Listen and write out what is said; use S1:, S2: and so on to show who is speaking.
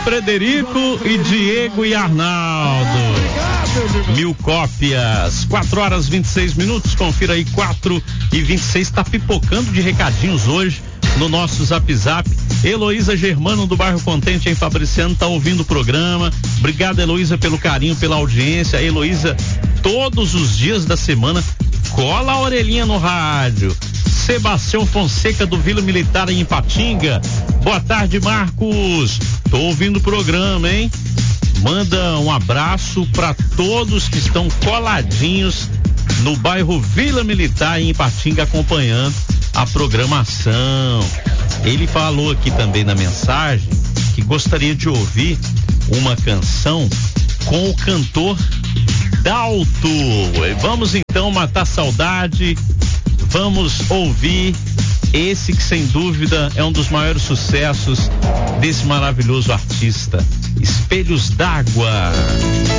S1: Frederico e Diego e Arnaldo. 1000 cópias, 4h26. Confira aí, 4h26. Tá pipocando de recadinhos hoje no nosso Zap Zap. Heloísa Germano do bairro Contente em Fabriciano tá ouvindo o programa. Obrigado, Heloísa, pelo carinho, pela audiência. Heloísa, todos os dias da semana, cola a orelhinha no rádio. Sebastião Fonseca do Vila Militar em Ipatinga. Boa tarde, Marcos. Tô ouvindo o programa, hein? Manda um abraço para todos que estão coladinhos no bairro Vila Militar em Ipatinga acompanhando a programação. Ele falou aqui também na mensagem que gostaria de ouvir uma canção com o cantor Dalto. Vamos então matar saudade. Vamos ouvir esse que sem dúvida é um dos maiores sucessos desse maravilhoso artista, Espelhos d'Água.